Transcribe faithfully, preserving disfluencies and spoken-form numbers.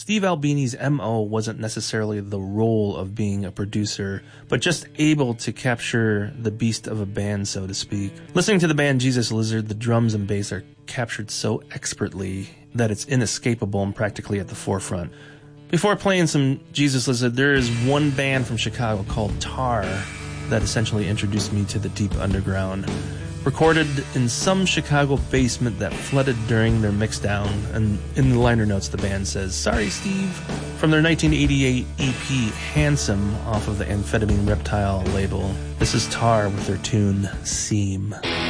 Steve Albini's M O wasn't necessarily the role of being a producer, but just able to capture the beast of a band, so to speak. Listening to the band Jesus Lizard, the drums and bass are captured so expertly that it's inescapable and practically at the forefront. Before playing some Jesus Lizard, there is one band from Chicago called Tar that essentially introduced me to the deep underground. Recorded in some Chicago basement that flooded during their mixdown, and in the liner notes the band says, "Sorry, Steve," from their nineteen eighty-eight E P Handsome off of the Amphetamine Reptile label. This is Tar with their tune Seam.